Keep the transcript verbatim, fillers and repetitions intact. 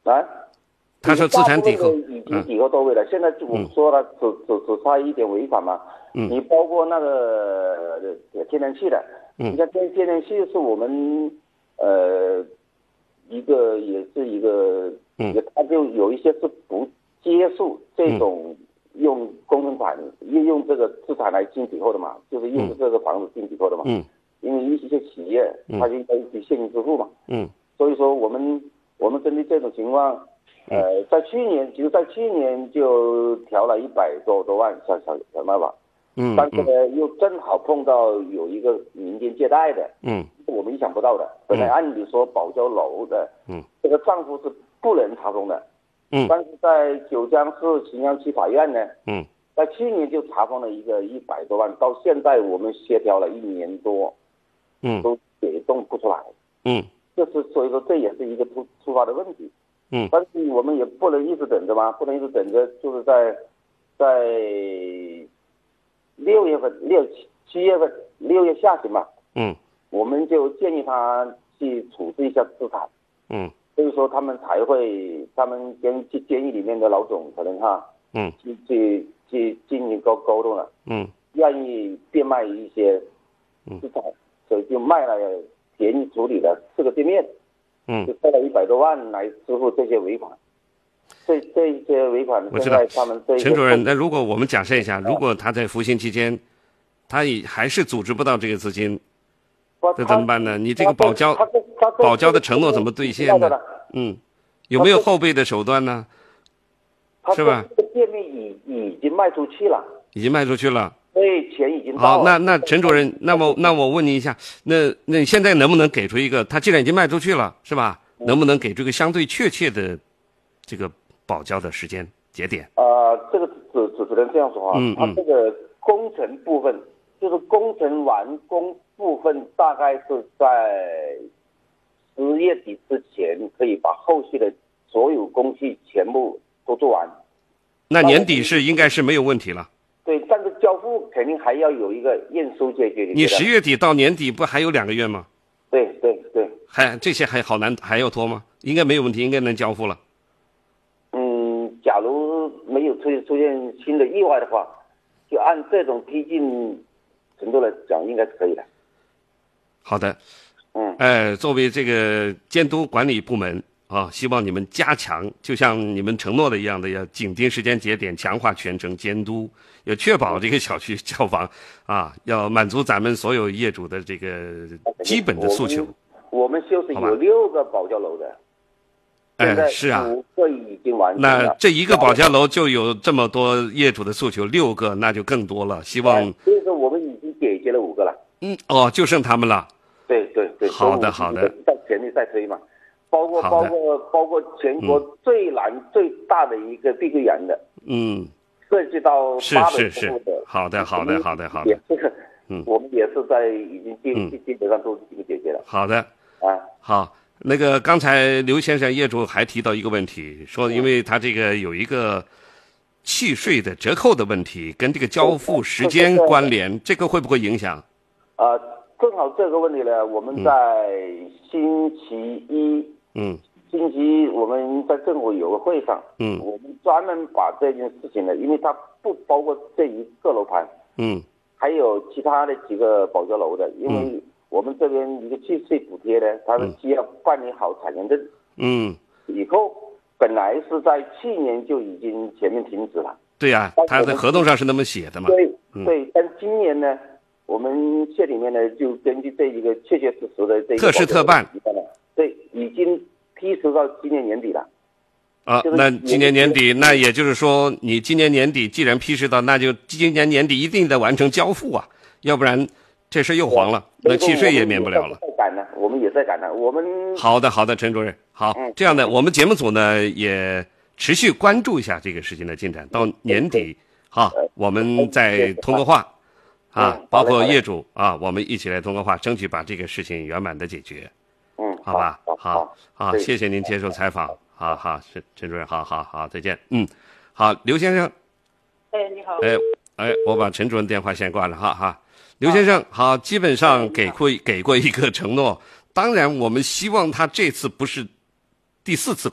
啊， 他说资产抵扣已经抵扣到位了，嗯、现在我们说了，只只只差一点违反嘛。嗯，你包括那个天然气的，嗯，你看天天然气是我们呃一个也是一个，嗯，它就有一些是不接受这种用工程款运用这个资产来进抵扣的嘛，就是用这个房子进抵扣的嘛。嗯，因为一些企业它就要去现金支付嘛。嗯，所以说我们我们针对这种情况。呃，在去年，其实在去年就调了一百多多万小小小卖吧，嗯，但是呢，又正好碰到有一个民间借贷的，嗯，我们意想不到的。本来按理说保交楼的，嗯，这个账户是不能查封的，嗯，但是在九江市荥阳区法院呢，嗯，在去年就查封了一个一百多万，到现在我们协调了一年多，嗯，都解冻不出来，嗯，就是所以说这也是一个突突发的问题。嗯，但是我们也不能一直等着嘛，不能一直等着，就是在在六月份、六七七月份、六月下旬嘛，嗯，我们就建议他去处置一下资产，嗯，所以说他们才会，他们跟监狱里面的老总可能哈，嗯，去去去进行沟沟通了，嗯，愿意变卖一些资产，嗯、所以就卖了便宜处理了四个店面。嗯，就花了一百多万来支付这些尾款，这这一些尾款， 我知道。 他们这陈主任，那如果我们假设一下，如果他在服刑期间，他也还是组织不到这个资金，这怎么办呢？你这个保交保交的承诺怎么兑现呢？嗯，有没有后备的手段呢？是吧？ 这个店面已已经卖出去了， 已经卖出去了。 对，钱已经到了。 好，那那陈主任，那么那我问你一下，那那你现在能不能给出一个，他既然已经卖出去了，是吧？能不能给出一个相对确切的这个保交的时间节点？ 呃，这个只只只能这样说啊，嗯嗯，它这个工程部分，就是工程完工部分，大概是在十月底之前可以把后续的所有工序全部都做完。 那年底是应该是没有问题了。 对，但是交付肯定还要有一个验收解决。 你十月底到年底不还有两个月吗？ 对对对。 还这些还好难，还要拖吗？应该没有问题，应该能交付了。 嗯，假如没有出出现新的意外的话，就按这种推进程度来讲，应该是可以的。 好的。 嗯。 呃，作为这个监督管理部门。啊，希望你们加强，就像你们承诺的一样的，要紧盯时间节点，强化全程监督，要确保这个小区交房啊，要满足咱们所有业主的这个基本的诉求。 我们就是有六个保交楼的， 哎，是啊， 五个已经完成了。 那这一个保交楼就有这么多业主的诉求，六个那就更多了。希望， 所以说我们已经解决了五个了。 嗯，哦，就剩他们了。 对对对。 好的好的。 在全力在推嘛。包括包括包括全国最难、嗯、最大的一个碧桂园的，嗯，涉及到八本服务的， 好的好的好的好的， 也是，嗯，我们也是在已经基基本上都已经解决了。 好的啊， 好，那个刚才刘先生业主还提到一个问题，说因为他这个有一个契税的折扣的问题，跟这个交付时间关联，这个会不会影响？ 啊，正好这个问题呢，我们在星期一。嗯，星期一我们在政府有个会上，嗯，我们专门把这件事情呢，因为它不包括这一个楼盘，嗯，还有其他的几个保交楼的，因为我们这边一个契税补贴呢，它是需要办理好产权证，嗯，以后本来是在去年就已经全面停止了， 对呀、啊，他在合同上是那么写的嘛， 对、嗯、对，但今年呢，我们县里面呢就根据这一个确确实实的这个特事特办。 对，已经批实到今年年底了。 啊，那今年年底，那也就是说，你今年年底既然批实到，那就今年年底一定得完成交付啊，要不然这事又黄了，那契税也免不了了。 在赶呢，我们也在赶呢，我们。 好的，好的，陈主任，好，嗯、这样的，我们节目组呢也持续关注一下这个事情的进展，到年底，哈，我们再通个话，啊，包括业主啊，我们一起来通个话，争取把这个事情圆满的解决。 嗯， 好吧， 好， 好，好，谢谢您接受采访，好好，陈陈主任，好好好，再见，嗯，好，刘先生， 哎，你好， 哎哎，我把陈主任电话先挂了，哈哈，刘先生，好，基本上给过给过一个承诺，当然我们希望他这次不是第四次。